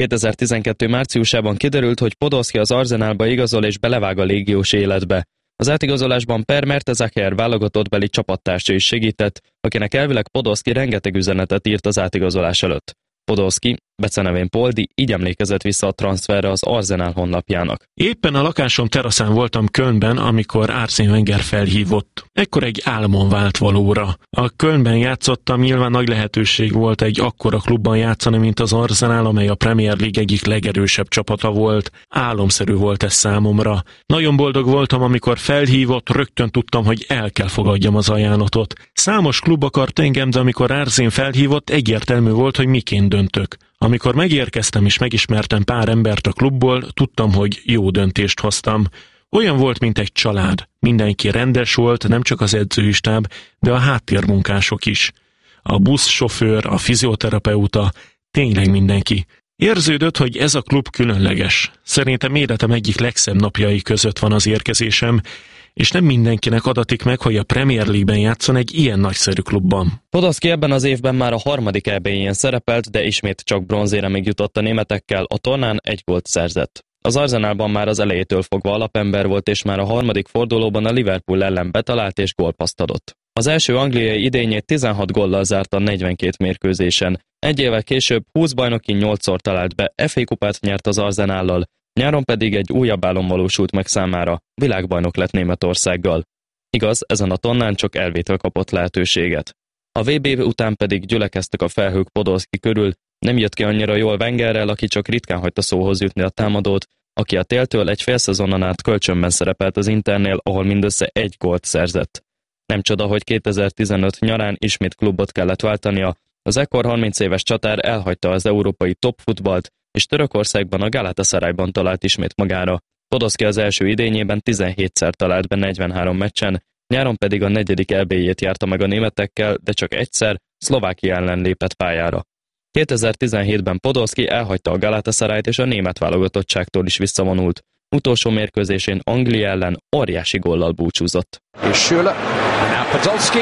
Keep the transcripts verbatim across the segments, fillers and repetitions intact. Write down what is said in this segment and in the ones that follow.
kétezer-tizenkettő márciusában kiderült, hogy Podolski az Arsenalba igazol és belevág a légiós életbe. Az átigazolásban Per Mertesacker válogatottbeli csapattársa is segített, akinek elvileg Podolski rengeteg üzenetet írt az átigazolás előtt. Podolski, becenevén Poldi, így emlékezett vissza a transferre az Arsenal honlapjának. Éppen a lakásom teraszán voltam Kölnben, amikor Arsene Wenger felhívott. Ekkor egy álmom vált valóra. A Kölnben játszottam, nyilván nagy lehetőség volt egy akkora klubban játszani, mint az Arsenal, amely a Premier League egyik legerősebb csapata volt. Álomszerű volt ez számomra. Nagyon boldog voltam, amikor felhívott, rögtön tudtam, hogy el kell fogadjam az ajánlatot. Számos klub akart engem, de amikor Arsene felhívott, egyértelmű volt, hogy miként döntök. Amikor megérkeztem és megismertem pár embert a klubból, tudtam, hogy jó döntést hoztam. Olyan volt, mint egy család. Mindenki rendes volt, nem csak az edzőistáb, de a háttérmunkások is. A buszsofőr, a fizioterapeuta, tényleg mindenki. Érződött, hogy ez a klub különleges. Szerintem életem egyik legszebb napjai között van az érkezésem, és nem mindenkinek adatik meg, hogy a Premier League-ben játszon egy ilyen nagyszerű klubban. Podolski ebben az évben már a harmadik é bé-jén szerepelt, de ismét csak bronzéremig jutott a németekkel, a tornán egy gólt szerzett. Az Arsenalban már az elejétől fogva alapember volt, és már a harmadik fordulóban a Liverpool ellen betalált és gólpasszt adott. Az első angliai idényét tizenhat góllal zárta negyvenkét mérkőzésen. Egy évvel később húsz bajnokin nyolcszor talált be, ef á kupát nyert az Arsenallal, nyáron pedig egy újabb álom valósult meg számára, világbajnok lett Németországgal. Igaz, ezen a tornán csak elvétel kapott lehetőséget. A vé bé után pedig gyülekeztek a felhők Podolski körül, nem jött ki annyira jól Wengerrel, aki csak ritkán hagyta szóhoz jutni a támadót, aki a téltől egy fél szezonon át kölcsönben szerepelt az Internél, ahol mindössze egy gólt szerzett. Nem csoda, hogy kétezer-tizenöt nyarán ismét klubot kellett váltania, az ekkor harminc éves csatár elhagyta az európai topfutballt, és Törökországban a Galatasarayban talált ismét magára. Podolski az első idényében tizenhétszer talált be negyvenhárom meccsen, nyáron pedig a negyedik é bé-jét járta meg a németekkel, de csak egyszer, Szlovákia ellen lépett pályára. kétezer-tizenhétben Podolski elhagyta a Galatasarayt és a német válogatottságtól is visszavonult. Utolsó mérkőzésén Anglia ellen óriási góllal búcsúzott. És Schürrle, now Podolski.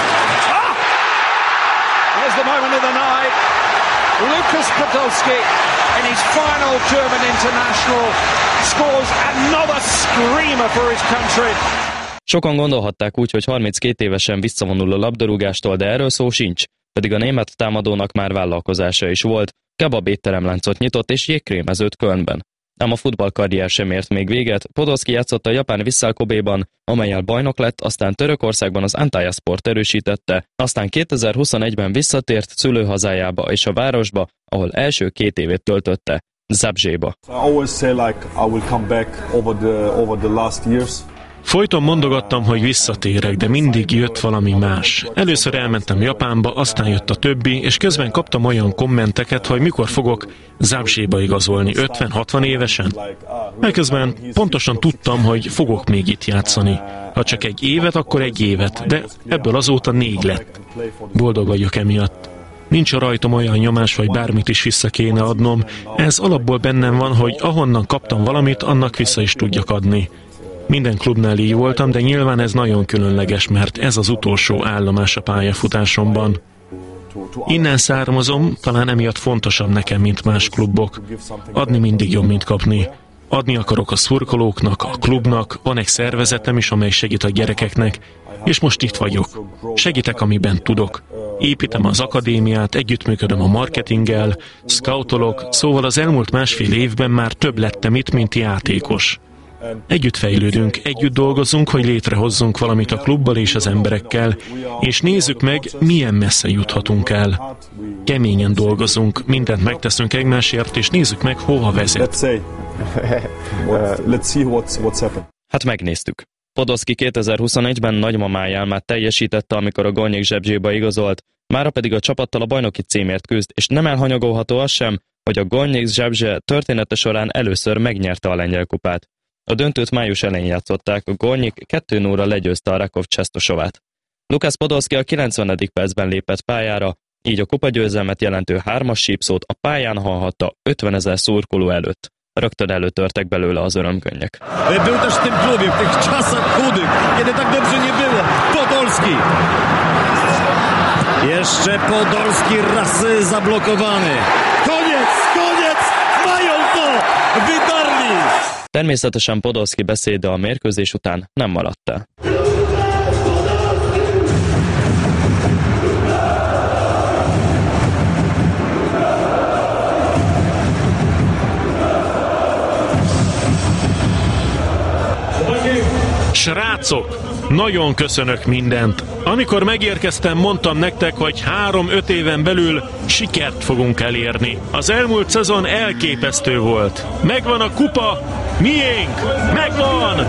Ah! There's the moment of the night. Lukas Podolski in his final German international scores another screamer for his country. Sokan gondolhatták úgy, hogy harminckét évesen visszavonul a labdarúgástól, de erről szó sincs, pedig a német támadónak már vállalkozása is volt, kebab étteremláncot nyitott és jégkrémezőt Kölnben. Ám a futballkarrier sem ért még véget, Podolski játszott a japán Vissel Kobéban, amellyel bajnok lett, aztán Törökországban az Antalyasport erősítette, aztán kétezer-huszonegyben visszatért szülőhazájába és a városba, ahol első két évét töltötte, Zabzséba. Folyton mondogattam, hogy visszatérek, de mindig jött valami más. Először elmentem Japánba, aztán jött a többi, és közben kaptam olyan kommenteket, hogy mikor fogok Zabzséba igazolni, ötven-hatvan évesen. Megközben pontosan tudtam, hogy fogok még itt játszani. Ha csak egy évet, akkor egy évet, de ebből azóta négy lett. Boldog vagyok emiatt. Nincs a rajtam olyan nyomás, hogy bármit is vissza kéne adnom. Ez alapból bennem van, hogy ahonnan kaptam valamit, annak vissza is tudjak adni. Minden klubnál így voltam, de nyilván ez nagyon különleges, mert ez az utolsó állomás a pályafutásomban. Innen származom, talán emiatt fontosabb nekem, mint más klubok. Adni mindig jobb, mint kapni. Adni akarok a szurkolóknak, a klubnak, van egy szervezetem is, amely segít a gyerekeknek, és most itt vagyok. Segítek, amiben tudok. Építem az akadémiát, együttműködöm a marketinggel, scoutolok, szóval az elmúlt másfél évben már több lettem itt, mint játékos. Együtt fejlődünk, együtt dolgozunk, hogy létrehozzunk valamit a klubbal és az emberekkel, és nézzük meg, milyen messze juthatunk el. Keményen dolgozunk, mindent megteszünk egymásért, és nézzük meg, hova vezet. Hát megnéztük. Podolski kétezer-huszonegyben nagymamája álmát teljesítette, amikor a Gornjik Zsebzséba igazolt, mára pedig a csapattal a bajnoki címért küzd, és nem elhanyagolható az sem, hogy a Gornjik Zsebzse története során először megnyerte a lengyel kupát. A döntőt május elején játszották, a Gornjik kettő nulla legyőzte a Rakov Czestoszovát. Lukas Podolski a kilencvenedik percben lépett pályára, így a kupagyőzelmet jelentő hármas sípszót a pályán hallhatta ötvenezer szurkoló előtt. Rögtön előtörtek belőle az örömkönnyek. Był też w tym klubie, w tych czasach chudych, kiedy tak dobrze nie było. Podolski. Jeszcze Podolski raz zablokowany. Koniec, koniec! Természetesen Podolski beszéde a mérkőzés után nem maradt el. Srácok, nagyon köszönök mindent. Amikor megérkeztem, mondtam nektek, hogy három-öt éven belül sikert fogunk elérni. Az elmúlt szezon elképesztő volt. Megvan a kupa, miénk, megvan!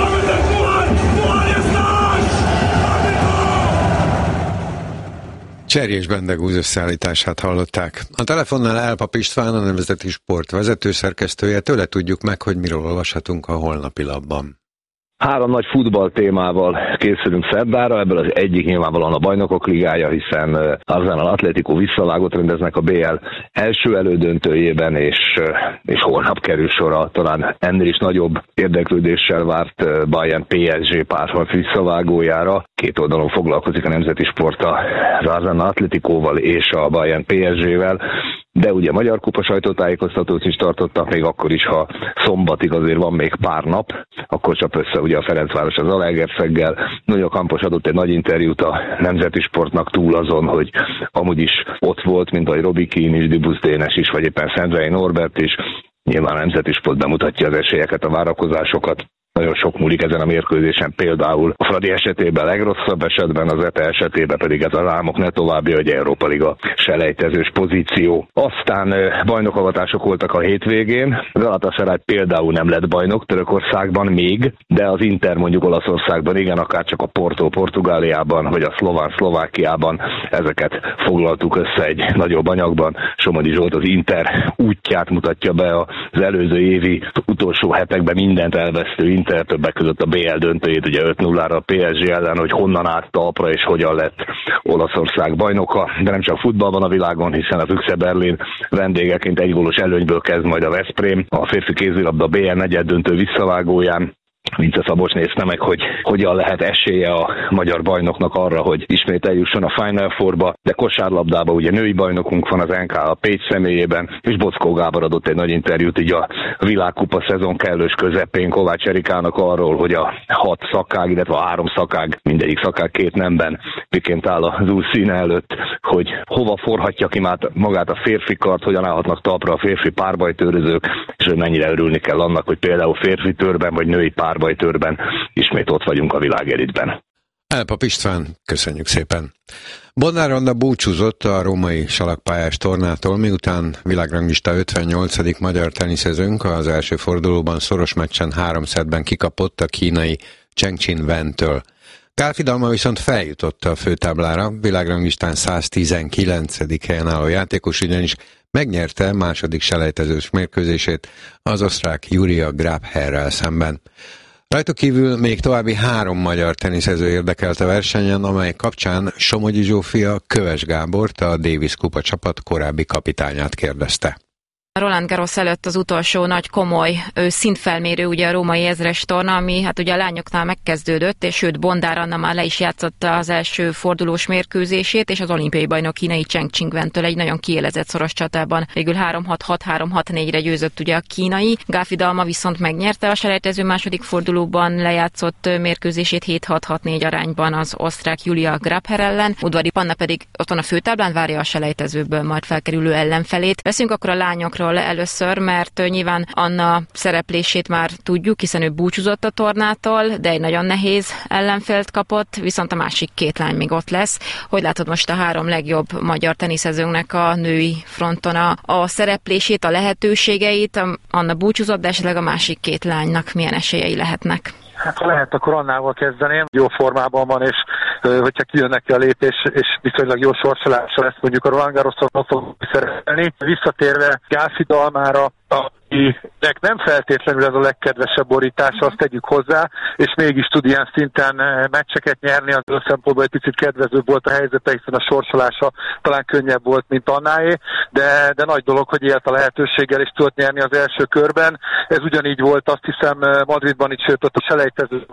Cserjés Bendegúz összeállítását hallották. A telefonnál Elpap István, a Nemzeti Sport vezetőszerkesztője, tőle tudjuk meg, hogy miről olvashatunk a holnapi labban. Három nagy futball témával készülünk szerdára, ebből az egyik nyilvánvalóan a Bajnokok Ligája, hiszen Arsenal Atlético visszavágót rendeznek a bé el első elődöntőjében, és, és holnap kerül sor talán ennél is nagyobb érdeklődéssel várt Bayern pé es gé párharc visszavágójára. Két oldalon foglalkozik a Nemzeti Sport az Arsenal Atléticóval és a Bayern pé es gével. De ugye a Magyar Kupa sajtótájékoztatót is tartottak, még akkor is, ha szombatig azért van még pár nap, akkor csap össze ugye a Ferencváros az Zalaegerszeggel. Nagyon Kampos adott egy nagy interjút a Nemzeti Sportnak túl azon, hogy amúgy is ott volt, mint ahogy Robi Kín is, Dibusz Dénes is, vagy éppen Szendrei Norbert is. Nyilván a Nemzeti Sport bemutatja az esélyeket, a várakozásokat. Nagyon sok múlik ezen a mérkőzésen, például a Fradi esetében a legrosszabb esetben, az Ete esetében pedig ez a rámok ne továbbja, hogy Európa Liga selejtezős pozíció. Aztán bajnokavatások voltak a hétvégén. Galatasaray például nem lett bajnok Törökországban még, de az Inter mondjuk Olaszországban igen, akár csak a Porto Portugáliában, vagy a Szlován Szlovákiában, ezeket foglaltuk össze egy nagyobb anyagban. Somogyi Zsolt az Inter útját mutatja be az előző évi utolsó hetekben mindent elvesztő Inter, többek között a bé el döntőjét, ugye öt nullára a pé es gé ellen, hogy honnan állt talpra és hogyan lett Olaszország bajnoka, de nem csak futballban a világon, hiszen a Füchse Berlin vendégeként egy gólos előnyből kezd majd a Veszprém, a férfi kézilabda bé el negyed döntő visszavágóján. Vince Szabos nézte meg, hogy hogyan lehet esélye a magyar bajnoknak arra, hogy ismét eljusson a Final Fourba, de kosárlabdában ugye női bajnokunk van az en ká a Pécs személyében, és Bockó Gábor adott egy nagy interjút így a világkupa szezon kellős közepén Kovács Erikának arról, hogy a hat szakág, illetve a három szakág, mindegyik szakág két nemben miként áll az új színe előtt, hogy hova forhatja ki magát a férfi kart, hogyan állhatnak talpra a férfi párbajtőrözők, és hogy mennyire örülni kell annak, hogy például férfi törben vagy női párbajtőrben ismét ott vagyunk a világelitben. Elpap István, köszönjük szépen. Bodnár Anna búcsúzott a római salakpályás tornától, miután világranglista ötvennyolcadik magyar teniszezőnk az első fordulóban szoros meccsen három szettben kikapott a kínai Cheng Chin Wen-től. Gál Fidalma viszont feljutott a főtáblára, világranglistán száztizenkilencedik helyen álló játékos ugyanis megnyerte második selejtezős mérkőzését az osztrák Julia Grabherrel szemben. Rajta kívül még további három magyar teniszező érdekelt a versenyen, amely kapcsán Somogyi Zsófia Köves Gábort, a Davis Kupa csapat korábbi kapitányát kérdezte. Roland Garros előtt az utolsó nagy komoly szintfelmérő, ugye a római ezres torna, ami hát ugye a lányoknál megkezdődött, és sőt Bondár Anna már le is játszotta az első fordulós mérkőzését, és az olimpiai bajnok kínai Cheng Qingwen-től egy nagyon kiélezett szoros csatában végül három hat hat három hat négyre győzött ugye a kínai. Gál Fidalma viszont megnyerte a selejtező második fordulóban lejátszott mérkőzését hét hat hat négy arányban az osztrák Julia Grabher ellen. Udvari Panna pedig ott van a főtáblán, várja a selejtezőből majd felkerülő ellenfelét. Veszünk akkor a lányokról először, mert nyilván Anna szereplését már tudjuk, hiszen ő búcsúzott a tornától, de egy nagyon nehéz ellenfélt kapott, viszont a másik két lány még ott lesz. Hogy látod most a három legjobb magyar teniszezőnknek a női fronton a, a szereplését, a lehetőségeit? Anna búcsúzott, de esetleg a másik két lánynak milyen esélyei lehetnek? Hát ha lehet, akkor Annával kezdeném. Jó formában van, és hogyha kijön neki a lépés, és viszonylag jó sorsolása lesz, mondjuk a Roland Garroson fog szerepelni. Visszatérve Gál Fidalmára, akinek nem feltétlenül ez a legkedvesebb borítása, azt tegyük hozzá, és mégis tud ilyen szinten meccseket nyerni, az ő szempontból egy picit kedvezőbb volt a helyzete, hiszen a sorsolása talán könnyebb volt, mint Annáé, de, de nagy dolog, hogy élt a lehetőséggel, és tudott nyerni az első körben. Ez ugyanígy volt, azt hiszem Madridban is, sőt ott a selejtezőből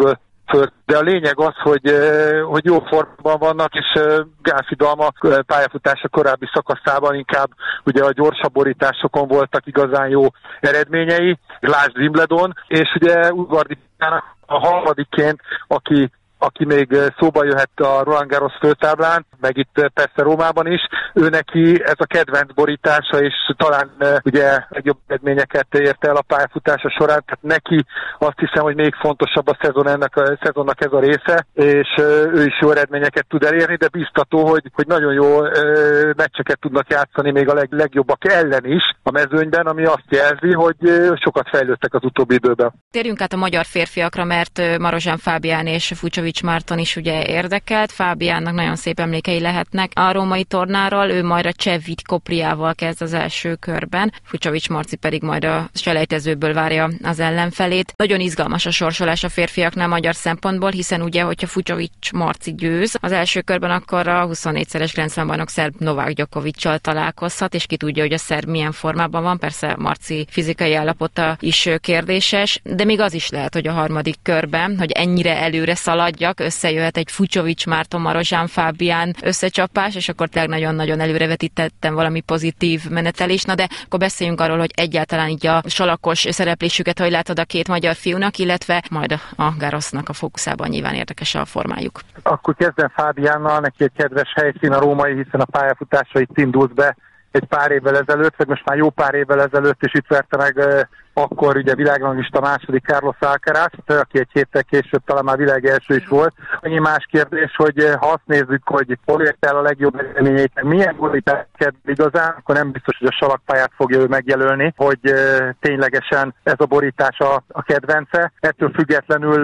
föl. De a lényeg az, hogy, hogy jó formában vannak, és Gáfi Dalma pályafutása korábbi szakaszában inkább ugye a gyorsabb borításokon voltak igazán jó eredményei, lásd Wimbledon, és ugye Udvardi a harmadikként, aki aki még szóba jöhet a Roland Garros főtáblán, meg itt persze Rómában is, ő neki ez a kedvenc borítása, és talán ugye legjobb eredményeket ért el a pályafutása során, tehát neki azt hiszem, hogy még fontosabb a szezon ennek a szezonnak ez a része, és ő is jó eredményeket tud elérni, de biztató, hogy, hogy nagyon jó meccseket tudnak játszani még a leg, legjobbak ellen is a mezőnyben, ami azt jelzi, hogy sokat fejlődtek az utóbbi időben. Térjünk át a magyar férfiakra, mert Marozsán Fábián és Fucsovics Márton is ugye érdekelt. Fábiánnak nagyon szép emlékei lehetnek a római tornáról, ő majd a Cseh Kopriával kezd az első körben, Fucsovics Marci pedig majd a selejtezőből várja az ellenfelét. Nagyon izgalmas a sorsolás a férfiaknál magyar szempontból, hiszen ugye, hogyha Fucsovics Marci győz az első körben, akkor a huszonnégyszeres Grand Slam bajnok szerb Novák Djokovic-sal találkozhat, és ki tudja, hogy a szerb milyen formában van. Persze Marci fizikai állapota is kérdéses, de még az is lehet, hogy a harmadik körben, hogy ennyire előre szaladjak, összejöhet egy Fucsovics Márton Marozsán Fábián összecsapás, és akkor tényleg nagyon-nagyon előrevetítettem valami pozitív menetelés. Na de akkor beszéljünk arról, hogy egyáltalán így a salakos szereplésüket hogy látod a két magyar fiúnak, illetve majd a Garrosnak a fókuszában nyilván érdekes a formájuk. Akkor kezdem Fábiánnal, neki egy kedves helyszín a római, hiszen a pályafutása itt indult be egy pár évvel ezelőtt, vagy most már jó pár évvel ezelőtt, és itt verte meg akkor ugye világranglista második Carlos Alcaraz, aki egy héttel később talán már világ első is volt. Annyi más kérdés, hogy ha azt nézzük, hogy hol ért el a legjobb eredményeit, milyen borítás igazán, akkor nem biztos, hogy a salakpályát fogja ő megjelölni, hogy ténylegesen ez a borítás a, a kedvence. Ettől függetlenül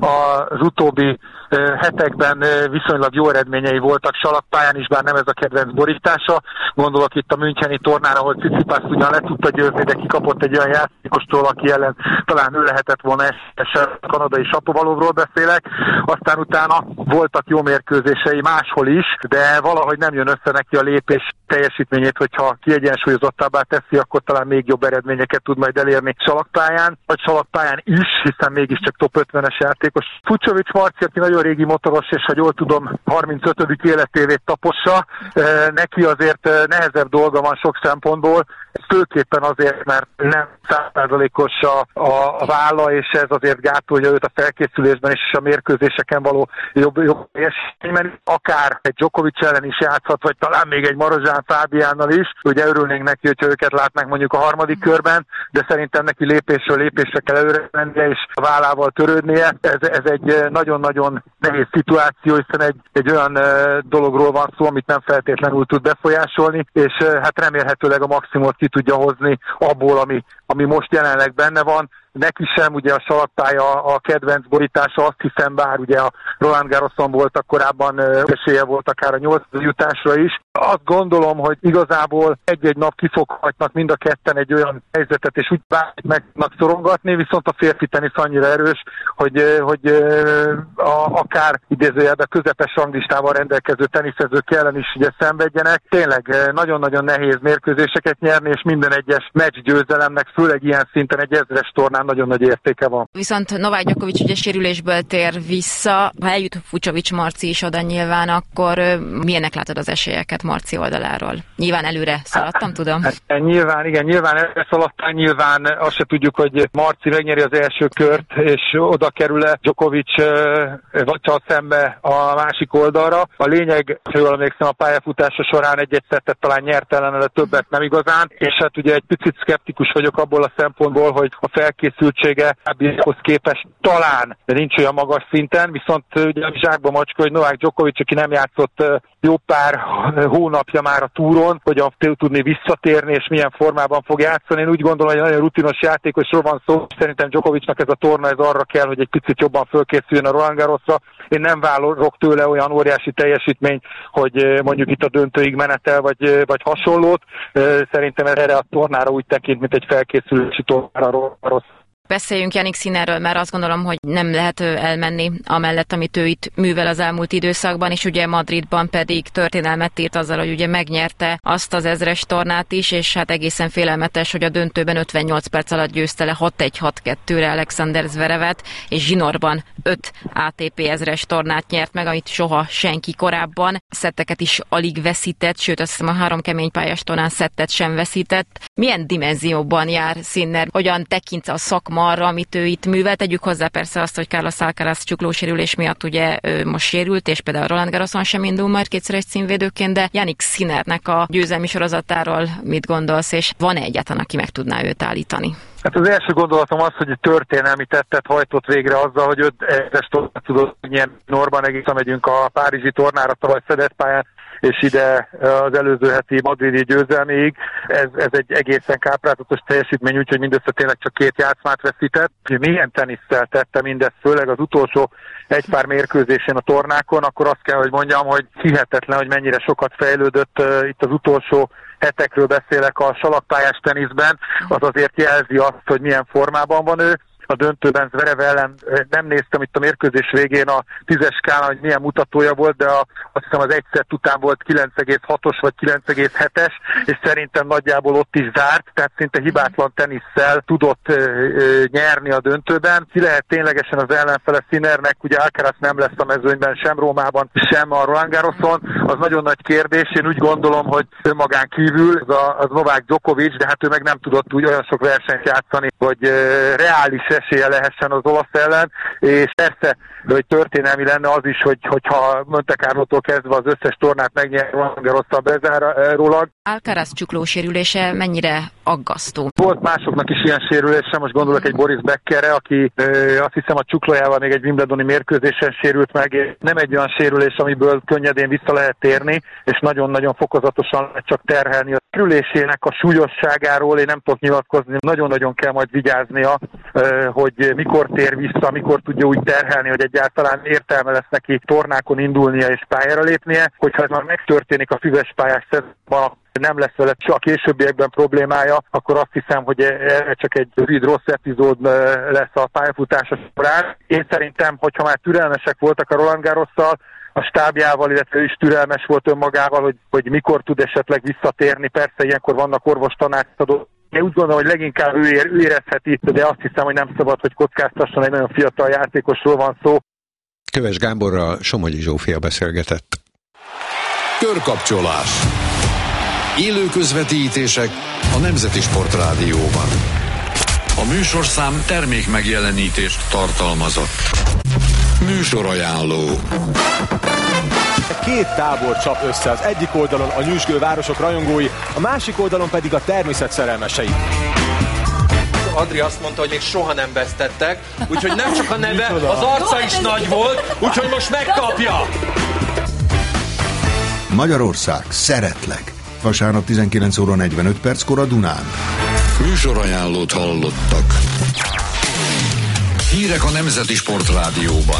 az utóbbi hetekben viszonylag jó eredményei voltak salakpályán is, bár nem ez a kedvenc borítása. Gondolok itt a müncheni tornán, ahol Tsitsipas ugyan le tudta győzni, de kikapott egy olyan játékostól, aki ellen talán ő lehetett volna esetesen, kanadai Sapovalovról beszélek. Aztán utána voltak jó mérkőzései máshol is, de valahogy nem jön össze neki a lépés teljesítményét, hogyha kiegyensúlyozottabbá teszi, akkor talán még jobb eredményeket tud majd elérni salakpályán, vagy salakpályán is, hiszen mégiscsak top ötvenes játékos. Fucsovics Marci, aki nagyon régi motoros, és ha jól tudom, harmincötödik életévét tapossa, neki azért nehezebb dolga van sok szempontból, főképpen azért, mert nem száz százalékos a, a, a válla, és ez azért gátolja őt a felkészülésben és a mérkőzéseken való jobb, jobb esélyben. Akár egy Djokovic ellen is játszhat, vagy talán még egy Marozsán Fábiánnal is. Ugye örülnénk neki, hogyha őket látnánk mondjuk a harmadik körben, de szerintem neki lépésről lépésre kell előre mennie, és a vállával törődnie. Ez, ez egy nagyon-nagyon nehéz szituáció, hiszen egy, egy olyan dologról van szó, amit nem feltétlenül tud befolyásolni, és hát remélhetőleg a maximumot ki tudja hozni abból, ami, ami most jelenleg benne van. Neki sem ugye a salakpálya a kedvenc borítása, azt hiszem, bár ugye a Roland Garroson voltak korábban, esélye volt akár a nyolcadik jutásra is. Azt gondolom, hogy igazából egy-egy nap kifoghatnak mind a ketten egy olyan helyzetet, és úgy bármit meg tudnak szorongatni, viszont a férfi tenisz annyira erős, hogy, hogy a, akár idézőjelben közepes ranglistával rendelkező teniszezők ellen is ugye szenvedjenek. Tényleg nagyon-nagyon nehéz mérkőzéseket nyerni, és minden egyes meccs győzelemnek, főleg ilyen szinten egy ezres tornán nagyon nagy értéke van. Viszont Novák Djokovic ugye sérülésből tér vissza, ha eljut Fucsovics Marci is oda nyilván, akkor milyenek látod az esélyeket Marci oldaláról? Nyilván előre szaladtam, tudom. Hát, nyilván, igen, nyilván előre szaladtam, nyilván azt se tudjuk, hogy Marci megnyeri az első kört, és oda kerül-e Djokovic vagy csak szembe a másik oldalra. A lényeg, ha jól emlékszem, a pályafutása során egy-egy szettet talán nyert ellene, de többet nem igazán, és hát ugye egy picit szkeptikus vagyok abból a szempontból, hogy a felkészültsége hoz képest talán, de nincs olyan magas szinten, viszont ugye a zsákba macska, hogy Novák Djokovic, aki nem játszott jó pár hónapja már a túron, hogyan tudni visszatérni, és milyen formában fog játszani. Én úgy gondolom, hogy nagyon rutinos játékosról van szó. Szerintem Djokovicnak ez a torna ez arra kell, hogy egy picit jobban fölkészüljön a Roland Garrosra. Én nem várok tőle olyan óriási teljesítményt, hogy mondjuk itt a döntőig menetel, vagy, vagy hasonlót. Szerintem erre a tornára úgy tekint, mint egy felkészülési tornára rossz. Beszéljünk Jannik Sinnerről, mert azt gondolom, hogy nem lehet elmenni amellett, amit ő itt művel az elmúlt időszakban, és ugye Madridban pedig történelmet írt azzal, hogy ugye megnyerte azt az ezres tornát is, és hát egészen félelmetes, hogy a döntőben ötvennyolc perc alatt győzte le hat egy hat kettőre Alexander Zverevet, és zsinórban öt á té pé ezres tornát nyert meg, amit soha senki korábban. Szetteket is alig veszített, sőt azt hiszem a három kemény pályás tornán szettet sem veszített. Milyen dimenzióban jár Sinner? Hogyan tekintsz a szakma arra, amit ő itt művel? Tegyük hozzá persze azt, hogy Carlos Alcaraz csuklósérülés miatt ugye ő most sérült, és például Roland Garroson sem indul majd kétszeres címvédőként, de Jannik Sinnernek a győzelmi sorozatáról mit gondolsz, és van-e egyáltalán, aki meg tudná őt állítani? Hát az első gondolatom az, hogy történelmi tettet hajtott végre azzal, hogy öt ezres tornát tudott ilyen Norban egészen megyünk a párizsi tornára tavaly szedett pályán, és ide az előző heti madridi győzelméig. Ez, ez egy egészen káprázatos teljesítmény, úgyhogy mindössze tényleg csak két játszmát veszített. Milyen tenisszel tette mindezt, főleg az utolsó egy pár mérkőzésén a tornákon, akkor azt kell, hogy mondjam, hogy hihetetlen, hogy mennyire sokat fejlődött uh, itt az utolsó hetekről beszélek a salakpályás teniszben, az azért jelzi azt, hogy milyen formában van ő. A döntőben Zverev ellen nem néztem itt a mérkőzés végén a tízes skálán, hogy milyen mutatója volt, de a, azt hiszem az egy szett után volt kilenc egész hatos vagy kilenc egész hetes, és szerintem nagyjából ott is zárt, tehát szinte hibátlan tenisszel tudott ö, ö, nyerni a döntőben. Ki lehet ténylegesen az ellenfele Sinnernek, ugye Alcaraz nem lesz a mezőnyben sem Rómában, sem a Roland Garroson, az nagyon nagy kérdés. Én úgy gondolom, hogy önmagán kívül az, a, az Novák Djokovic, de hát ő meg nem tudott úgy olyan sok versenyt játszani, hogy ö, reális esélye lehessen az olasz ellen, és persze, hogy történelmi lenne az is, hogy, hogyha Monte Carlótól kezdve az összes tornát megnyer, rosszabb bezárólag. Alcaraz csuklósérülése mennyire aggasztó? Volt másoknak is ilyen sérülése, most gondolok egy Boris Beckerre, aki ö, azt hiszem a csuklójával még egy Wimbledoni mérkőzésen sérült meg. Nem egy olyan sérülés, amiből könnyedén vissza lehet térni, és nagyon-nagyon fokozatosan lehet csak terhelni. A sérülésének a súlyosságáról én nem tudok nyilatkozni, nagyon-nagyon kell majd vigyáznia, ö, hogy mikor tér vissza, mikor tudja úgy terhelni, hogy egyáltalán értelme lesz neki tornákon indulnia és pályára lépnie. Hogyha ez már megtörténik a füves pályás szezonban, nem lesz vele csak későbbiekben problémája, akkor azt hiszem, hogy erre csak egy rövid rossz epizód lesz a pályafutása során. Én szerintem, hogyha már türelmesek voltak a Roland Garrosszal, a stábjával, illetve ő is türelmes volt önmagával, hogy, hogy mikor tud esetleg visszatérni. Persze ilyenkor vannak orvostanácsadók. Én úgy gondolom, hogy leginkább ő, ér, ő érezheti, de azt hiszem, hogy nem szabad, hogy kockáztasson, egy nagyon fiatal játékosról van szó. Köves Gáborral Somogyi Zsófia beszélgetett. Körkapcsolás. Élő közvetítések a Nemzeti Sportrádióban. A műsorszám termék megjelenítést tartalmazott. Műsorajánló. Két tábor csap össze, az egyik oldalon a nyüzsgő városok rajongói, a másik oldalon pedig a természet szerelmesei. Adri azt mondta, hogy még soha nem vesztettek, úgyhogy nem csak a neve, az arca is nagy volt, úgyhogy most megkapja! Magyarország, szeretlek! Vasárnap tizenkilenc óra negyvenöt perckor a Dunán. Műsorajánlót hallottak. Hírek a Nemzeti Sportrádióban.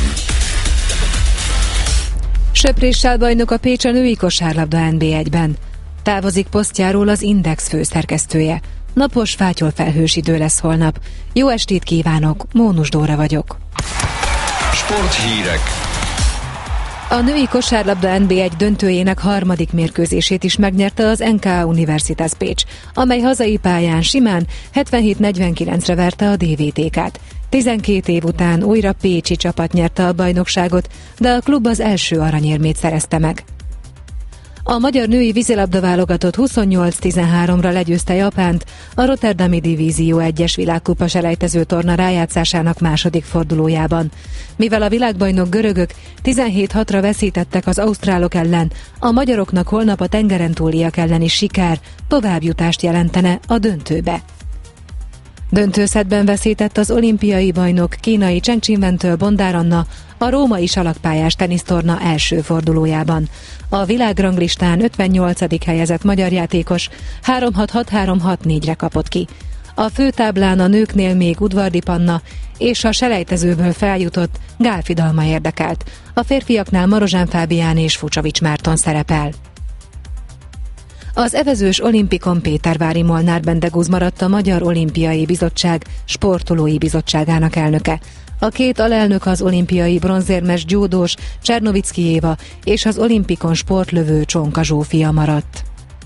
Söpréssel bajnok a Pécs a női kosárlabda en bé egyben. Távozik posztjáról az Index főszerkesztője. Napos, fátyol felhős idő lesz holnap. Jó estét kívánok, Mónus Dóra vagyok. Sporthírek. A női kosárlabda en bé egy döntőjének harmadik mérkőzését is megnyerte az en ká Universitas Pécs, amely hazai pályán simán hetvenhét negyvenkilencre verte a dé vé té ká-t. tizenkét év után újra pécsi csapat nyerte a bajnokságot, de a klub az első aranyérmét szerezte meg. A magyar női vízilabda válogatott huszonnyolc tizenháromra legyőzte Japánt a Rotterdami Divízió egyes világkupa selejtező torna rájátszásának második fordulójában. Mivel a világbajnok görögök tizenhét hatra veszítettek az ausztrálok ellen, a magyaroknak holnap a tengeren túliak elleni siker továbbjutást jelentene a döntőbe. Döntőszettben veszített az olimpiai bajnok kínai Cheng Chin-wentől Bondár Anna a római salakpályás tenisztorna első fordulójában. A világranglistán ötvennyolcadik helyezett magyar játékos három hat hat három hat négyre kapott ki. A főtáblán a nőknél még Udvardi Panna és a selejtezőből feljutott Gálfi Dalma érdekelt. A férfiaknál Marozsán Fábián és Fucsovics Márton szerepel. Az evezős olimpikon Pétervári Molnár Bendegúz maradt a Magyar Olimpiai Bizottság sportolói bizottságának elnöke. A két alelnök az olimpiai bronzérmes gyúdós Csernovicki Éva és az olimpikon sportlövő Csonka Zsófia maradt.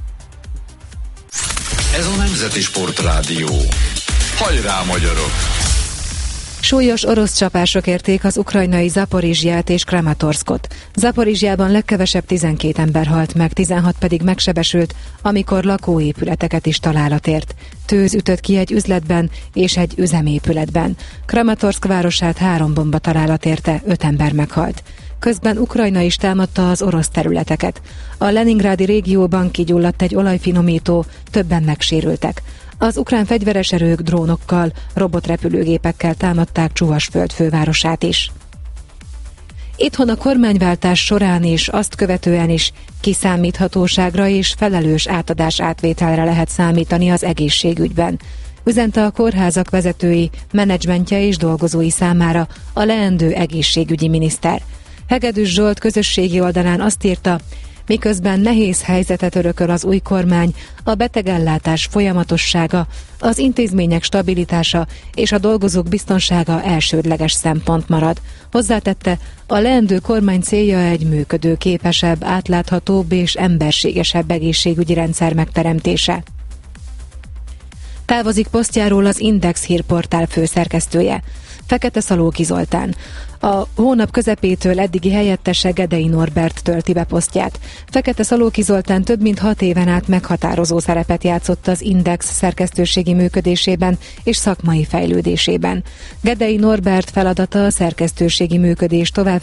Ez a Nemzeti Sportrádió. Hajrá, magyarok! Súlyos orosz csapások érték az ukrajnai Zaporizsját és Kramatorszkot. Zaporizsjában legkevesebb tizenkét ember halt meg, tizenhat pedig megsebesült, amikor lakóépületeket is találat ért. Tőz ütött ki egy üzletben és egy üzemépületben. Kramatorszk városát három bomba találat érte, öt ember meghalt. Közben Ukrajna is támadta az orosz területeket. A leningrádi régióban kigyulladt egy olajfinomító, többen megsérültek. Az ukrán fegyveres erők drónokkal, robotrepülőgépekkel támadták Csuvasföld fővárosát is. Itthon a kormányváltás során és azt követően is kiszámíthatóságra és felelős átadás átvételre lehet számítani az egészségügyben, üzente a kórházak vezetői, menedzsmentje és dolgozói számára a leendő egészségügyi miniszter. Hegedűs Zsolt közösségi oldalán azt írta, miközben nehéz helyzetet örököl az új kormány, a betegellátás folyamatossága, az intézmények stabilitása és a dolgozók biztonsága elsődleges szempont marad. Hozzátette, a leendő kormány célja egy működőképesebb, átláthatóbb és emberségesebb egészségügyi rendszer megteremtése. Távozik posztjáról az Index hírportál főszerkesztője, Fekete Szalóki Zoltán. A hónap közepétől eddigi helyettese Gedei Norbert tölti be posztját. Fekete Szalóki Zoltán több mint hat éven át meghatározó szerepet játszott az Index szerkesztőségi működésében és szakmai fejlődésében. Gedei Norbert feladata a szerkesztőségi működés tovább